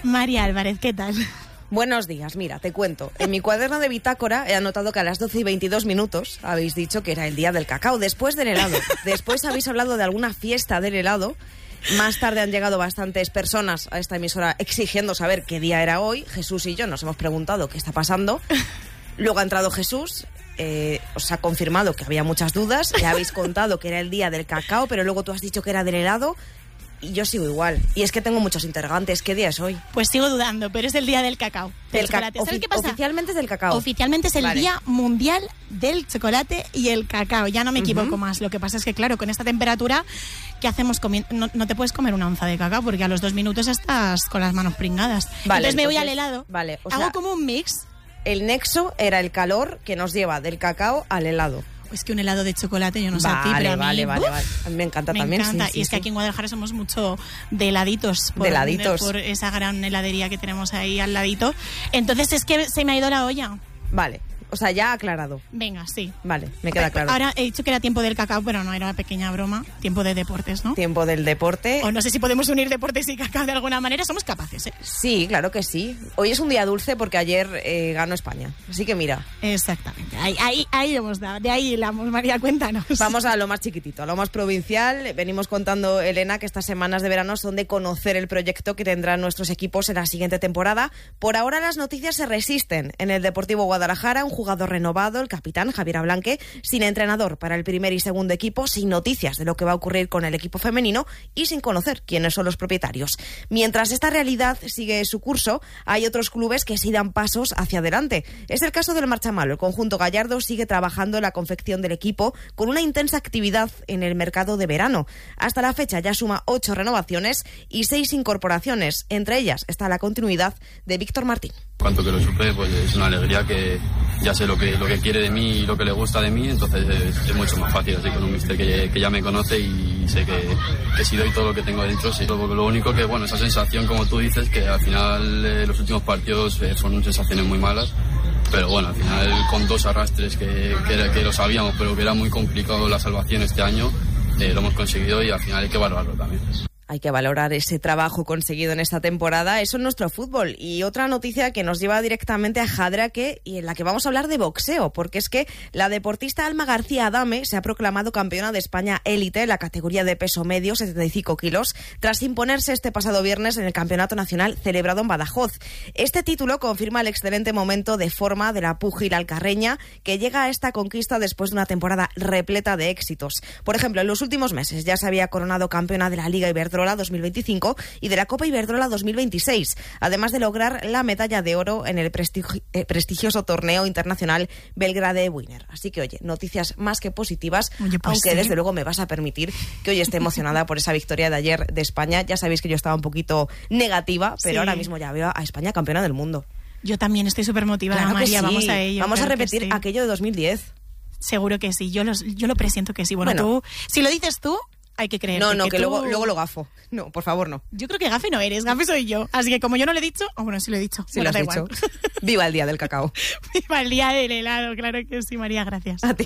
María Álvarez, ¿qué tal? Buenos días, mira, te cuento. En mi cuaderno de bitácora he anotado que a las 12:22 habéis dicho que era el día del cacao, después del helado. Después habéis hablado de alguna fiesta del helado. Más tarde han llegado bastantes personas a esta emisora exigiendo saber qué día era hoy. Jesús y yo nos hemos preguntado qué está pasando. Luego ha entrado Jesús, os ha confirmado que había muchas dudas. Le habéis contado que era el día del cacao, pero luego tú has dicho que era del helado. Y yo sigo igual. Y es que tengo muchos interrogantes. ¿Qué día es hoy? Pues sigo dudando, pero es el día del cacao. ¿Sabes qué pasa? Oficialmente es del cacao. Oficialmente es el Día Mundial del Chocolate y el Cacao. Ya no me equivoco más. Lo que pasa es que, claro, con esta temperatura, ¿qué hacemos comiendo? No te puedes comer una onza de cacao porque a los 2 minutos estás con las manos pringadas. Vale, entonces me voy al helado. Vale, hago como un mix. El nexo era el calor que nos lleva del cacao al helado. Es que un helado de chocolate, yo no sé a ti, pero a mí... Vale. A mí me encanta también. Me encanta. Sí, y es que aquí en Guadalajara somos mucho de heladitos. Por esa gran heladería que tenemos ahí al ladito. Entonces es que se me ha ido la olla. Vale. O sea, ya aclarado. Venga, sí. Vale, me queda claro. Ahora he dicho que era tiempo del cacao, pero no, era una pequeña broma. Tiempo de deportes, ¿no? Tiempo del deporte. O no sé si podemos unir deportes y cacao de alguna manera. Somos capaces, ¿eh? Sí, claro que sí. Hoy es un día dulce porque ayer ganó España. Así que mira. Exactamente. Ahí hemos dado. De ahí hilamos, María, cuéntanos. Vamos a lo más chiquitito, a lo más provincial. Venimos contando, Elena, que estas semanas de verano son de conocer el proyecto que tendrán nuestros equipos en la siguiente temporada. Por ahora las noticias se resisten. En el Deportivo Guadalajara, un jugador renovado, el capitán Javier Ablanque, sin entrenador para el primer y segundo equipo, sin noticias de lo que va a ocurrir con el equipo femenino y sin conocer quiénes son los propietarios. Mientras esta realidad sigue su curso, hay otros clubes que sí dan pasos hacia adelante. Es el caso del Marchamalo. El conjunto gallardo sigue trabajando en la confección del equipo con una intensa actividad en el mercado de verano. Hasta la fecha ya suma 8 renovaciones y 6 incorporaciones. Entre ellas está la continuidad de Víctor Martín. Cuanto que lo supe, pues es una alegría que ya sé lo que quiere de mí y lo que le gusta de mí, entonces es mucho más fácil así con un míster que ya me conoce y sé que si doy todo lo que tengo dentro, sí. Lo único que, bueno, esa sensación, como tú dices, que al final los últimos partidos fueron sensaciones muy malas, pero bueno, al final con 2 arrastres que lo sabíamos, pero que era muy complicado la salvación este año, lo hemos conseguido y al final hay que valorarlo también. Hay que valorar ese trabajo conseguido en esta temporada. Eso es nuestro fútbol. Y otra noticia que nos lleva directamente a Jadraque y en la que vamos a hablar de boxeo, porque es que la deportista Alma García Adame se ha proclamado campeona de España élite en la categoría de peso medio, 75 kilos, tras imponerse este pasado viernes en el Campeonato Nacional celebrado en Badajoz. Este título confirma el excelente momento de forma de la púgil alcarreña, que llega a esta conquista después de una temporada repleta de éxitos. Por ejemplo, en los últimos meses ya se había coronado campeona de la Liga Iberdrola 2025 y de la Copa Iberdrola 2026, además de lograr la medalla de oro en el prestigioso torneo internacional Belgrade Winner. Así que, oye, noticias más que positivas, pues aunque sí. Desde luego me vas a permitir que hoy esté emocionada por esa victoria de ayer de España. Ya sabéis que yo estaba un poquito negativa, pero ahora mismo ya veo a España campeona del mundo. Yo también estoy súper motivada, Claro que María, sí. vamos a ello. Vamos a claro repetir sí. aquello de 2010. Seguro que sí, yo lo presiento que sí. Bueno, tú, si lo dices tú, hay que creer. No, que luego lo gafo. No, por favor, no. Yo creo que gafe no eres, gafe soy yo. Así que como yo no lo he dicho, bueno, sí lo he dicho. Sí, bueno, lo has dicho. Viva el día del cacao. Viva el día del helado, claro que sí, María, gracias. A ti.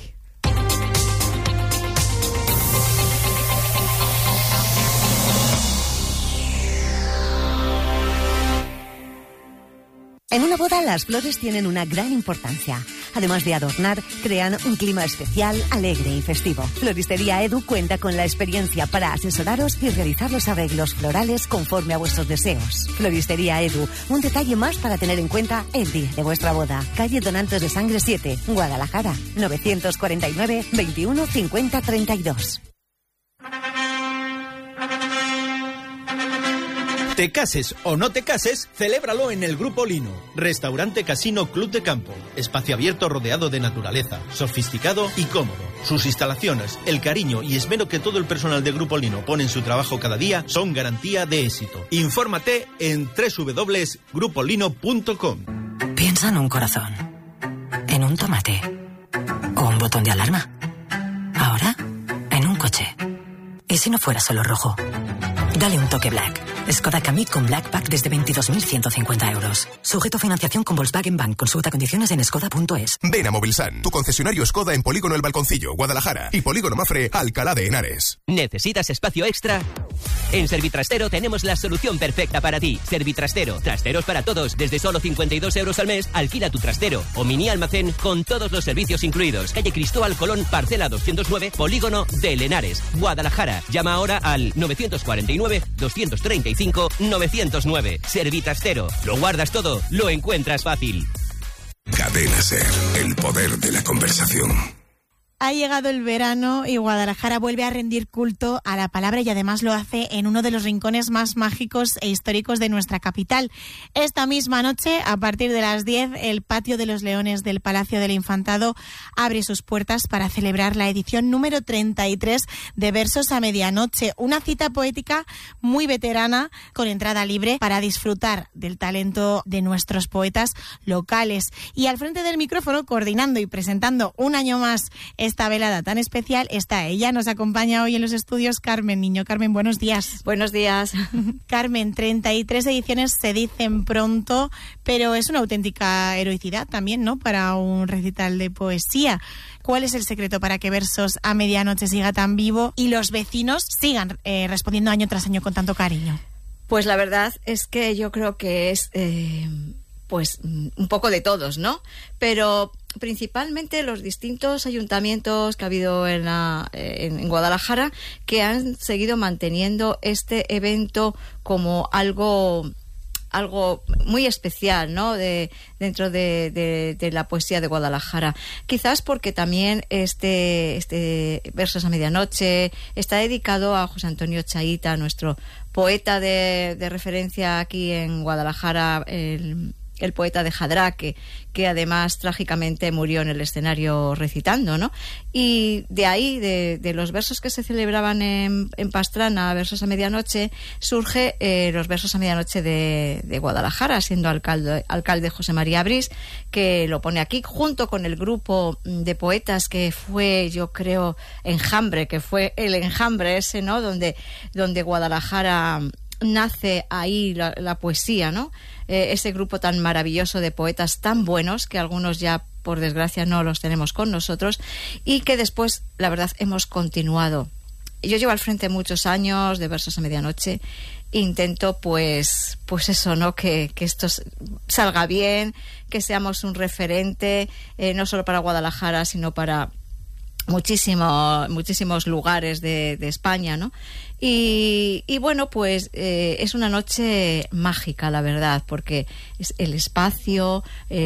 En una boda las flores tienen una gran importancia. Además de adornar, crean un clima especial, alegre y festivo. Floristería Edu cuenta con la experiencia para asesoraros y realizar los arreglos florales conforme a vuestros deseos. Floristería Edu, un detalle más para tener en cuenta el día de vuestra boda. Calle Donantes de Sangre 7, Guadalajara, 949 21 50 32. Te cases o no te cases, celébralo en el Grupo Lino. Restaurante Casino Club de Campo. Espacio abierto rodeado de naturaleza, sofisticado y cómodo. Sus instalaciones, el cariño y esmero que todo el personal de Grupo Lino pone en su trabajo cada día son garantía de éxito. Infórmate en www.grupolino.com. Piensa en un corazón, en un tomate o un botón de alarma. Ahora, en un coche. ¿Y si no fuera solo rojo? Dale un toque black. Skoda Kamiq con Black Pack desde 22.150 euros. Sujeto a financiación con Volkswagen Bank. Consulta condiciones en skoda.es. Ven a Movilsan, tu concesionario Skoda en Polígono El Balconcillo, Guadalajara, y Polígono Mafre, Alcalá de Henares. ¿Necesitas espacio extra? En Servitrastero tenemos la solución perfecta para ti. Servitrastero, trasteros para todos. Desde solo 52 euros al mes, alquila tu trastero o mini almacén con todos los servicios incluidos. Calle Cristóbal Colón, parcela 209, Polígono de Henares, Guadalajara. Llama ahora al 949-235-909. Servitrastero. Lo guardas todo, lo encuentras fácil. Cadena SER, el poder de la conversación. Ha llegado el verano y Guadalajara vuelve a rendir culto a la palabra y además lo hace en uno de los rincones más mágicos e históricos de nuestra capital. Esta misma noche, a partir de las 10, el Patio de los Leones del Palacio del Infantado abre sus puertas para celebrar la edición número 33 de Versos a Medianoche, una cita poética muy veterana con entrada libre para disfrutar del talento de nuestros poetas locales. Y al frente del micrófono, coordinando y presentando un año más esta velada tan especial, está ella. Nos acompaña hoy en los estudios Carmen Niño. Carmen, buenos días. Buenos días. Carmen, 33 ediciones se dicen pronto, pero es una auténtica heroicidad también, ¿no?, para un recital de poesía. ¿Cuál es el secreto para que Versos a Medianoche siga tan vivo y los vecinos sigan respondiendo año tras año con tanto cariño? Pues la verdad es que yo creo que es pues un poco de todos, ¿no? Pero principalmente los distintos ayuntamientos que ha habido en Guadalajara, que han seguido manteniendo este evento como algo muy especial, ¿no?, dentro de la poesía de Guadalajara. Quizás porque también este Versos a Medianoche está dedicado a José Antonio Chaíta, nuestro poeta de referencia aquí en Guadalajara, el poeta de Jadrá, que además trágicamente murió en el escenario recitando, ¿no? Y de ahí, de los versos que se celebraban en Pastrana, Versos a Medianoche, surge los Versos a Medianoche de Guadalajara, siendo alcalde José María Brís, que lo pone aquí, junto con el grupo de poetas que fue, yo creo, Enjambre, que fue el enjambre ese, ¿no?, donde Guadalajara nace ahí la poesía, ¿no? Ese grupo tan maravilloso de poetas tan buenos, que algunos ya por desgracia no los tenemos con nosotros, y que después, la verdad, hemos continuado. Yo llevo al frente muchos años de Versos a Medianoche. Intento pues eso, ¿no?, que esto salga bien, que seamos un referente, no solo para Guadalajara, sino para muchísimos lugares de España, ¿no? Y bueno, pues es una noche mágica, la verdad, porque es el espacio,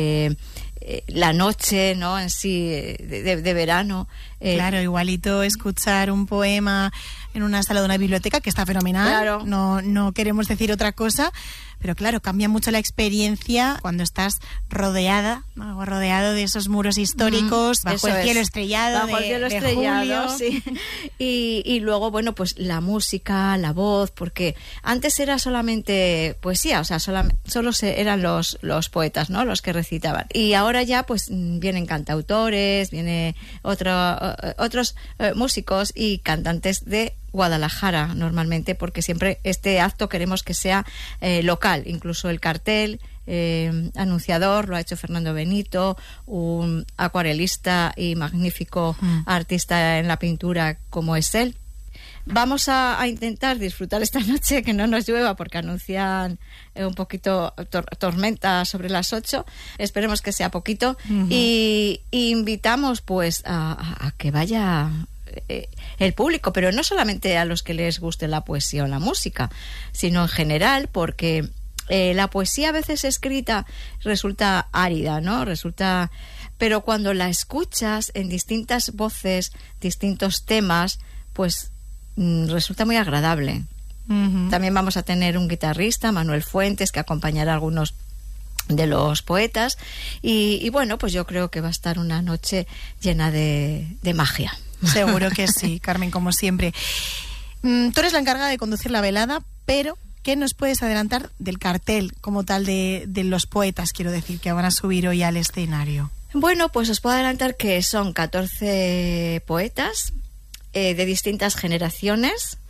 la noche, ¿no?, en sí, de verano. Claro, igualito escuchar un poema en una sala de una biblioteca, que está fenomenal. Claro. No queremos decir otra cosa, pero claro, cambia mucho la experiencia cuando estás rodeado de esos muros históricos, bajo el cielo estrellado, de julio. Sí. Y luego, bueno, pues la música, la voz, porque antes era solamente poesía, o sea, solo eran los poetas, ¿no?, los que recitaban. Y ahora ya pues vienen cantautores, viene otros músicos y cantantes de Guadalajara normalmente, porque siempre este acto queremos que sea local. Incluso el cartel anunciador lo ha hecho Fernando Benito, un acuarelista y magnífico artista en la pintura como es él. Vamos a intentar disfrutar esta noche, que no nos llueva, porque anuncian un poquito tormenta sobre las 8. Esperemos que sea poquito. Y invitamos pues a que vaya el público, pero no solamente a los que les guste la poesía o la música, sino en general, porque la poesía a veces escrita resulta árida, ¿no? Pero cuando la escuchas en distintas voces, distintos temas, pues resulta muy agradable. También vamos a tener un guitarrista, Manuel Fuentes, que acompañará a algunos de los poetas, y bueno, pues yo creo que va a estar una noche llena de magia. Seguro que sí, Carmen, como siempre. Tú eres la encargada de conducir la velada, pero ¿qué nos puedes adelantar del cartel como tal de los poetas, quiero decir, que van a subir hoy al escenario? Bueno, pues os puedo adelantar que son 14 poetas de distintas generaciones,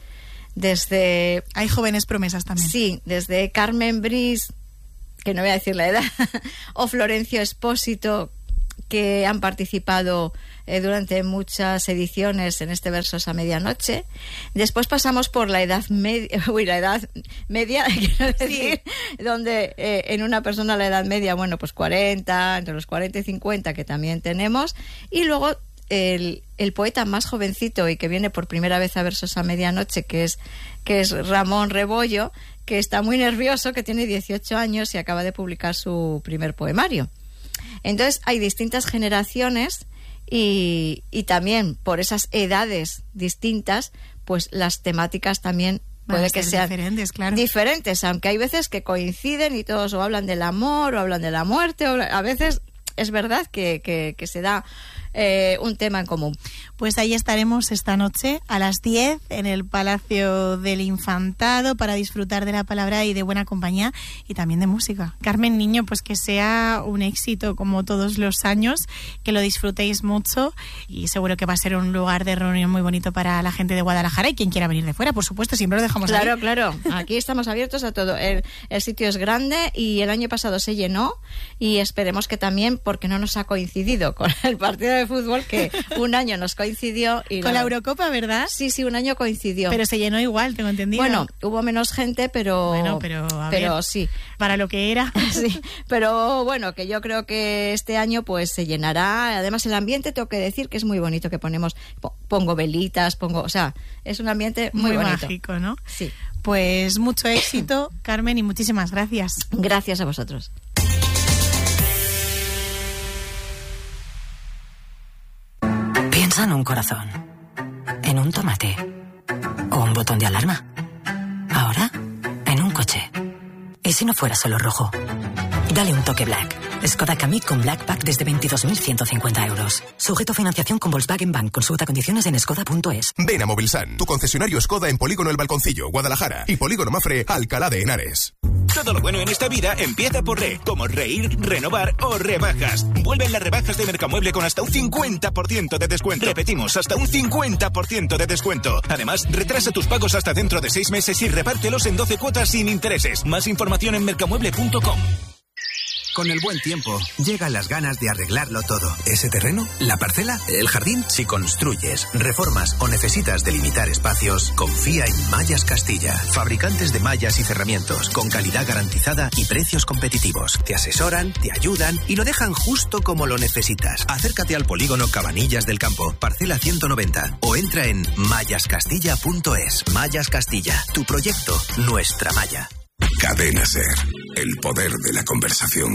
desde... Hay jóvenes promesas también. Sí, desde Carmen Bris, que no voy a decir la edad, o Florencio Espósito, que han participado durante muchas ediciones en este Versos a Medianoche. Después pasamos por la edad media, quiero decir, sí, donde en una persona la edad media, bueno, pues 40, entre los 40 y 50, que también tenemos, y luego el poeta más jovencito y que viene por primera vez a Versos a Medianoche, que es Ramón Rebollo, que está muy nervioso, que tiene 18 años y acaba de publicar su primer poemario. Entonces hay distintas generaciones y también por esas edades distintas, pues las temáticas también puede que sean diferentes, claro. Diferentes, aunque hay veces que coinciden y todos o hablan del amor o hablan de la muerte, o a veces es verdad que se da un tema en común. Pues ahí estaremos esta noche a las 10 en el Palacio del Infantado para disfrutar de la palabra y de buena compañía y también de música. Carmen Niño, pues que sea un éxito como todos los años, que lo disfrutéis mucho y seguro que va a ser un lugar de reunión muy bonito para la gente de Guadalajara y quien quiera venir de fuera, por supuesto, siempre lo dejamos ahí. Claro, aquí estamos abiertos a todo. El sitio es grande y el año pasado se llenó y esperemos que también, porque no nos ha coincidido con el partido de fútbol, que un año nos coincidió y con la Eurocopa, ¿verdad? Sí, un año coincidió. Pero se llenó igual, tengo entendido. Bueno, hubo menos gente, pero a ver, sí, para lo que era. Sí, pero bueno, que yo creo que este año pues se llenará. Además el ambiente, tengo que decir que es muy bonito, que pongo velitas, o sea, es un ambiente muy bonito. Mágico, ¿no? Sí. Pues mucho éxito, Carmen, y muchísimas gracias. Gracias a vosotros. Piensa en un corazón, en un tomate o un botón de alarma. Ahora, en un coche. ¿Y si no fuera solo rojo? Dale un toque Black. Skoda Kamiq con Black Pack desde 22.150 euros. Sujeto a financiación con Volkswagen Bank. Consulta condiciones en skoda.es. Ven a Movilsan, tu concesionario Skoda en Polígono El Balconcillo, Guadalajara, y Polígono Mafre, Alcalá de Henares. Todo lo bueno en esta vida empieza por re, como reír, renovar o rebajas. Vuelven las rebajas de Mercamueble con hasta un 50% de descuento. Repetimos, hasta un 50% de descuento. Además, retrasa tus pagos hasta dentro de 6 meses y repártelos en 12 cuotas sin intereses. Más información en mercamueble.com. Con el buen tiempo, llegan las ganas de arreglarlo todo. ¿Ese terreno? ¿La parcela? ¿El jardín? Si construyes, reformas o necesitas delimitar espacios, confía en Mallas Castilla. Fabricantes de mallas y cerramientos, con calidad garantizada y precios competitivos. Te asesoran, te ayudan y lo dejan justo como lo necesitas. Acércate al polígono Cabanillas del Campo, parcela 190, o entra en mallascastilla.es. Mallas Castilla, tu proyecto, nuestra malla. Cadena SER, el poder de la conversación.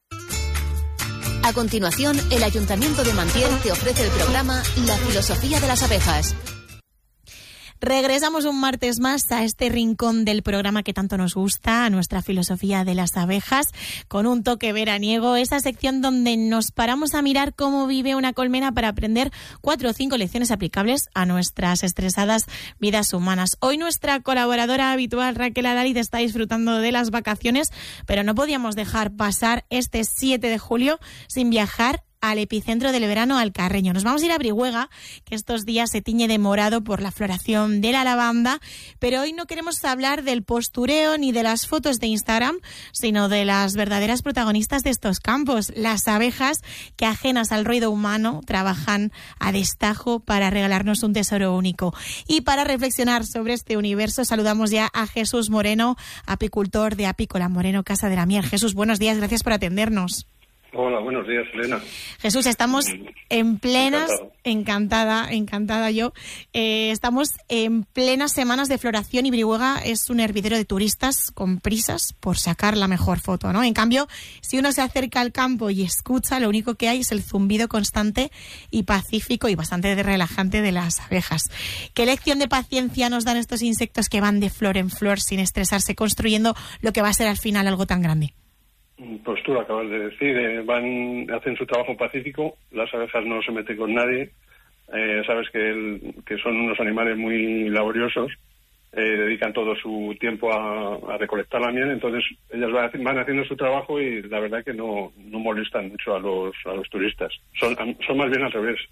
A continuación, el Ayuntamiento de Mantier te ofrece el programa La filosofía de las abejas. Regresamos un martes más a este rincón del programa que tanto nos gusta, a nuestra filosofía de las abejas, con un toque veraniego, esa sección donde nos paramos a mirar cómo vive una colmena para aprender 4 o 5 lecciones aplicables a nuestras estresadas vidas humanas. Hoy nuestra colaboradora habitual, Raquel Adaliz, está disfrutando de las vacaciones, pero no podíamos dejar pasar este 7 de julio sin viajar al epicentro del verano, al Carreño. Nos vamos a ir a Brihuega, que estos días se tiñe de morado por la floración de la lavanda, pero hoy no queremos hablar del postureo ni de las fotos de Instagram, sino de las verdaderas protagonistas de estos campos, las abejas, que ajenas al ruido humano trabajan a destajo para regalarnos un tesoro único. Y para reflexionar sobre este universo, saludamos ya a Jesús Moreno, apicultor de Apícola Moreno Casa de la Mier. Jesús, buenos días, gracias por atendernos. Hola, buenos días, Elena. Jesús, estamos en plenas, encantada yo, estamos en plenas semanas de floración y Brihuega es un hervidero de turistas con prisas por sacar la mejor foto, ¿no? En cambio, si uno se acerca al campo y escucha, lo único que hay es el zumbido constante y pacífico y bastante relajante de las abejas. ¿Qué lección de paciencia nos dan estos insectos que van de flor en flor sin estresarse, construyendo lo que va a ser al final algo tan grande? Pues tú lo acabas de decir, hacen su trabajo pacífico, las abejas no se meten con nadie, sabes que son unos animales muy laboriosos, dedican todo su tiempo a recolectar la miel, entonces ellas van haciendo su trabajo y la verdad que no molestan mucho a los turistas, son más bien al revés.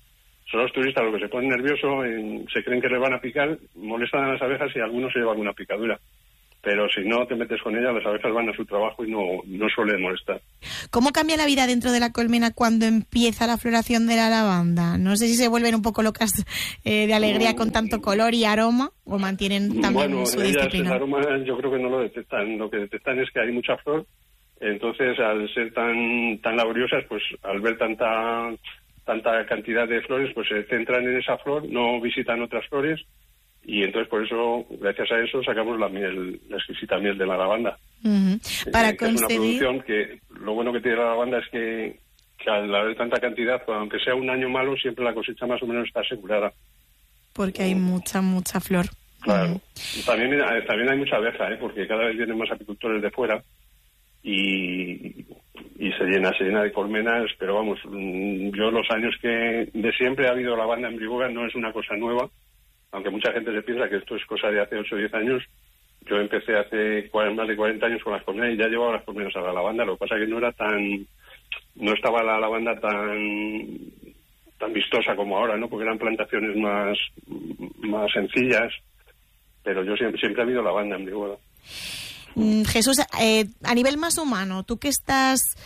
Son los turistas los que se ponen nerviosos, se creen que les van a picar, molestan a las abejas y algunos se llevan alguna picadura. Pero si no te metes con ellas, las abejas van a su trabajo y no suelen molestar. ¿Cómo cambia la vida dentro de la colmena cuando empieza la floración de la lavanda? No sé si se vuelven un poco locas de alegría con tanto color y aroma, o mantienen también su disciplina. El aroma yo creo que no lo detectan. Lo que detectan es que hay mucha flor. Entonces, al ser tan laboriosas, pues al ver tanta cantidad de flores, pues se centran en esa flor, no visitan otras flores. Y entonces, por eso, gracias a eso, sacamos la exquisita miel de la lavanda. Uh-huh. Para que es una producción que, lo bueno que tiene la lavanda es que al haber tanta cantidad, pues, aunque sea un año malo, siempre la cosecha más o menos está asegurada. Porque hay mucha flor. Claro. Uh-huh. También hay mucha abeja, porque cada vez vienen más apicultores de fuera y se llena de colmenas, pero vamos, yo los años que de siempre ha habido lavanda en Brihuega, no es una cosa nueva. Aunque mucha gente se piensa que esto es cosa de hace 8 o 10 años, yo empecé hace más de 40 años con las colmenas y ya llevaba las colmenas a la lavanda. Lo que pasa es que no estaba la lavanda tan vistosa como ahora, ¿no? Porque eran plantaciones más sencillas, pero yo siempre ha habido lavanda en Brihuega. Jesús, a nivel más humano, tú que estás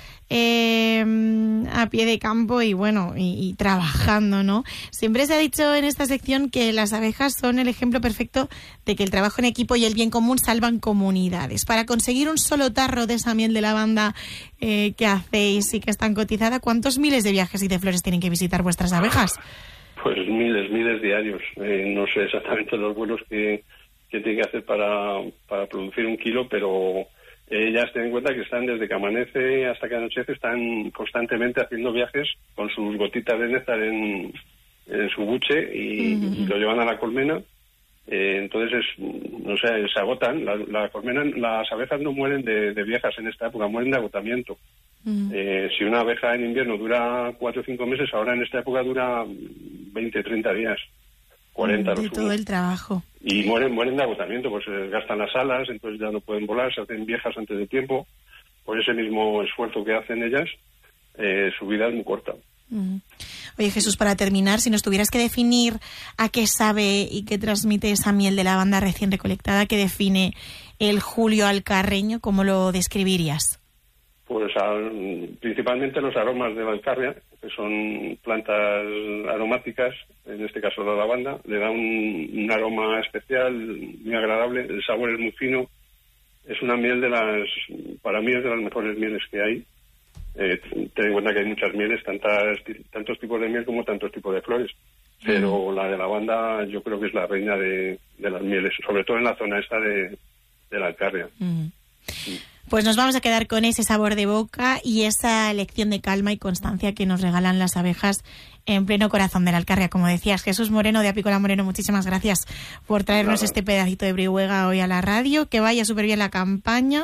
a pie de campo y trabajando, ¿no? Siempre se ha dicho en esta sección que las abejas son el ejemplo perfecto de que el trabajo en equipo y el bien común salvan comunidades. Para conseguir un solo tarro de esa miel de lavanda que hacéis y que es tan cotizada, ¿cuántos miles de viajes y de flores tienen que visitar vuestras abejas? Pues miles diarios. No sé exactamente los vuelos que tiene que hacer para producir 1 kilo, pero ellas ten en cuenta que están desde que amanece hasta que anochece, están constantemente haciendo viajes con sus gotitas de néctar en su buche y lo llevan a la colmena. Entonces, se agotan. La colmena, las abejas no mueren de viejas en esta época, mueren de agotamiento. Si una abeja en invierno dura 4 o 5 meses, ahora en esta época dura 20, 30 días. 40 de todo el trabajo. Y mueren de agotamiento, pues se gastan las alas, entonces ya no pueden volar, se hacen viejas antes de tiempo. Por ese mismo esfuerzo que hacen ellas, su vida es muy corta. Oye, Jesús, para terminar, si nos tuvieras que definir a qué sabe y qué transmite esa miel de lavanda recién recolectada, que define el Julio alcarreño, ¿cómo lo describirías? Pues principalmente los aromas de la alcarria, que son plantas aromáticas, en este caso la lavanda, le da un aroma especial, muy agradable, el sabor es muy fino, es una miel para mí es de las mejores mieles que hay. Ten en cuenta que hay muchas mieles, tantos tipos de miel como tantos tipos de flores, pero la de lavanda yo creo que es la reina de las mieles, sobre todo en la zona esta de la alcarria. Pues nos vamos a quedar con ese sabor de boca y esa lección de calma y constancia que nos regalan las abejas en pleno corazón de la Alcarria. Como decías, Jesús Moreno de Apícola Moreno, muchísimas gracias por traernos este pedacito de Brihuega hoy a la radio. Que vaya súper bien la campaña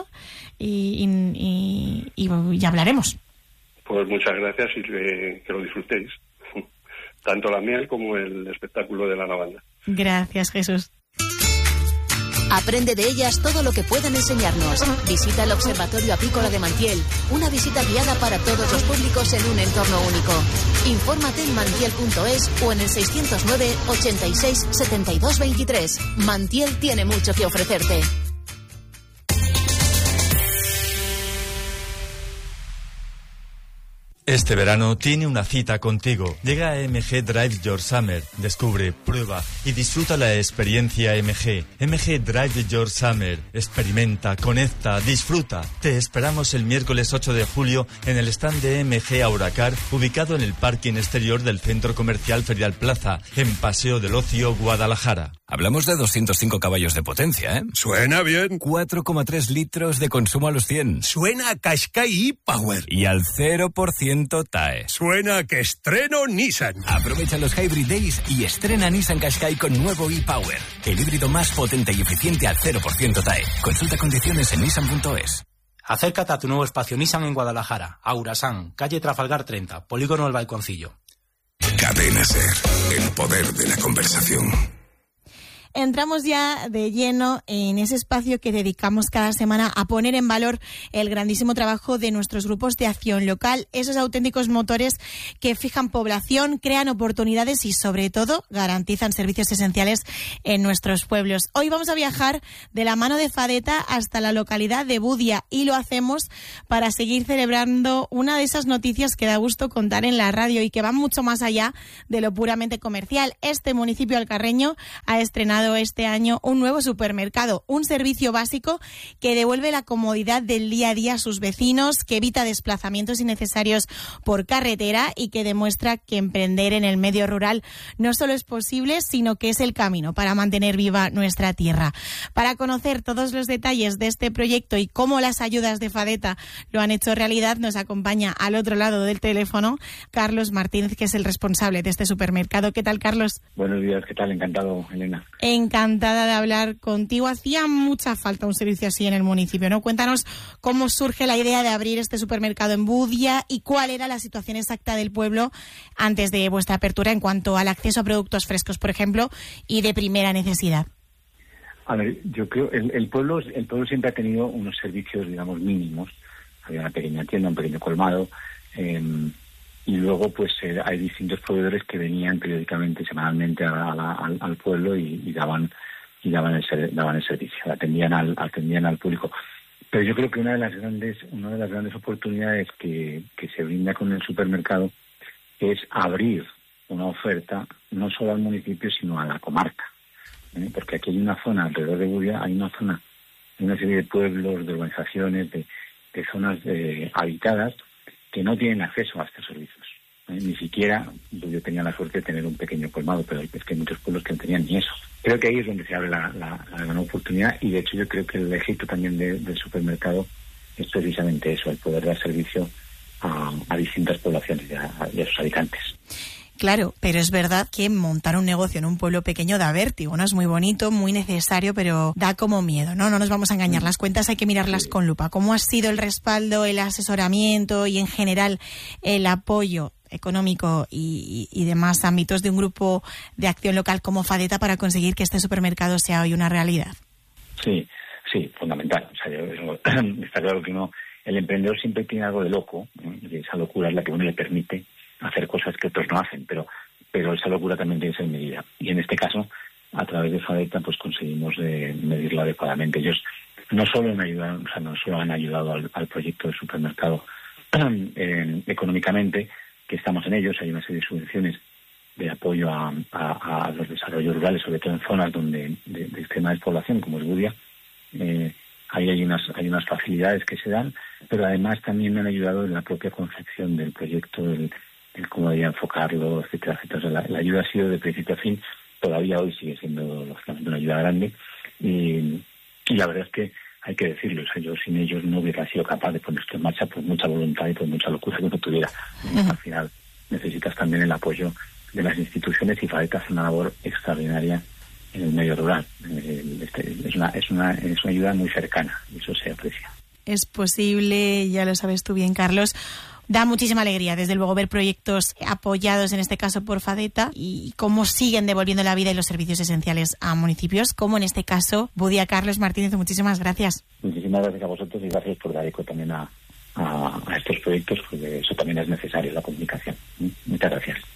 y ya hablaremos. Pues muchas gracias y que lo disfrutéis. Tanto la miel como el espectáculo de la lavanda. Gracias, Jesús. Aprende de ellas todo lo que puedan enseñarnos. Visita el Observatorio Apícola de Mantiel, una visita guiada para todos los públicos en un entorno único. Infórmate en mantiel.es o en el 609 86 72 23. Mantiel tiene mucho que ofrecerte. Este verano tiene una cita contigo. Llega a MG Drive Your Summer. Descubre, prueba y disfruta la experiencia MG. MG Drive Your Summer. Experimenta, conecta, disfruta. Te esperamos el miércoles 8 de julio en el stand de MG Auracar, ubicado en el parking exterior del Centro Comercial Ferial Plaza, en Paseo del Ocio, Guadalajara. Hablamos de 205 caballos de potencia, ¿eh? Suena bien. 4,3 litros de consumo a los 100. Suena a Qashqai e-Power. Y al 0% TAE. Suena que estreno Nissan. Aprovecha los Hybrid Days y estrena Nissan Qashqai con nuevo e-Power. El híbrido más potente y eficiente al 0% TAE. Consulta condiciones en nissan.es. Acércate a tu nuevo espacio Nissan en Guadalajara. Aurasan, calle Trafalgar 30, Polígono El Balconcillo. Cadena Ser, el poder de la conversación. entramos ya de lleno en ese espacio que dedicamos cada semana a poner en valor el grandísimo trabajo de nuestros grupos de acción local, esos auténticos motores que fijan población, crean oportunidades y sobre todo garantizan servicios esenciales en nuestros pueblos. Hoy vamos a viajar de la mano de Fadeta hasta la localidad de Budia y lo hacemos para seguir celebrando una de esas noticias que da gusto contar en la radio y que va mucho más allá de lo puramente comercial. Este municipio alcarreño ha estrenado este año un nuevo supermercado, un servicio básico que devuelve la comodidad del día a día a sus vecinos, que evita desplazamientos innecesarios por carretera y que demuestra que emprender en el medio rural no solo es posible, sino que es el camino para mantener viva nuestra tierra. Para conocer todos los detalles de este proyecto y cómo las ayudas de Fadeta lo han hecho realidad, nos acompaña al otro lado del teléfono Carlos Martínez, que es el responsable de este supermercado. ¿Qué tal, Carlos? Buenos días, ¿qué tal? Encantado, Elena. Encantada de hablar contigo. Hacía mucha falta un servicio así en el municipio, ¿no? Cuéntanos cómo surge la idea de abrir este supermercado en Budia y cuál era la situación exacta del pueblo antes de vuestra apertura en cuanto al acceso a productos frescos, por ejemplo, y de primera necesidad. A ver, yo creo el pueblo siempre ha tenido unos servicios, digamos, mínimos. Había una pequeña tienda, un pequeño colmado, y luego pues hay distintos proveedores que venían periódicamente, semanalmente al pueblo y daban el servicio, atendían al público. Pero yo creo que una de las grandes oportunidades que se brinda con el supermercado es abrir una oferta no solo al municipio sino a la comarca, porque aquí hay una zona alrededor de Budia, hay una serie de pueblos, de urbanizaciones, de zonas habitadas que no tienen acceso a estos servicios. Ni siquiera yo tenía la suerte de tener un pequeño colmado, pero es que hay muchos pueblos que no tenían ni eso. Creo que ahí es donde se abre la gran oportunidad y de hecho yo creo que el éxito también del supermercado es precisamente eso, el poder dar servicio a distintas poblaciones y a sus habitantes. Claro, pero es verdad que montar un negocio en un pueblo pequeño da vértigo, ¿no? Es muy bonito, muy necesario, pero da como miedo, ¿no? No nos vamos a engañar, las cuentas hay que mirarlas con lupa. ¿Cómo ha sido el respaldo, el asesoramiento y en general el apoyo económico y demás ámbitos de un grupo de acción local como Fadeta para conseguir que este supermercado sea hoy una realidad? Sí, fundamental. O sea, está claro que el emprendedor siempre tiene algo de loco, y esa locura es la que uno le permite hacer cosas que otros no hacen, pero esa locura también tiene que ser medida. Y en este caso, a través de Fadeta, pues conseguimos medirlo adecuadamente. Ellos no solo han ayudado al proyecto del supermercado económicamente, que estamos en ellos, hay una serie de subvenciones de apoyo a los desarrollos rurales, sobre todo en zonas de extrema despoblación, como es Budia. Ahí hay unas facilidades que se dan, pero además también me han ayudado en la propia concepción del proyecto, el cómo debía enfocarlo, etcétera, etcétera. O sea, la ayuda ha sido de principio a fin, todavía hoy sigue siendo lógicamente una ayuda grande y la verdad es que hay que decirlo, o sea, yo sin ellos no hubiera sido capaz de poner esto en marcha por mucha voluntad y por mucha locura que uno tuviera. Al final necesitas también el apoyo de las instituciones y Fadeta hace una labor extraordinaria en el medio rural. Es una ayuda muy cercana y eso se aprecia. Es posible, ya lo sabes tú bien, Carlos. Da muchísima alegría, desde luego, ver proyectos apoyados, en este caso por Fadeta, y cómo siguen devolviendo la vida y los servicios esenciales a municipios, como en este caso Budia. Carlos Martínez, muchísimas gracias. Muchísimas gracias a vosotros y gracias por dar eco también a estos proyectos, porque eso también es necesario, la comunicación. Muchas gracias.